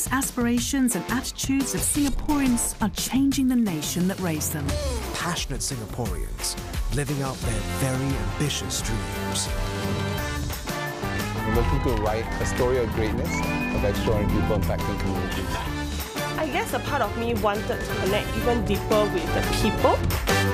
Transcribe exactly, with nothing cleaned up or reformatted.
dreams, aspirations and attitudes of Singaporeans are changing the nation that raised them. Passionate Singaporeans living out their very ambitious dreams. We're looking to write a story of greatness, of extraordinary people impacting communities. I guess a part of me wanted to connect even deeper with the people.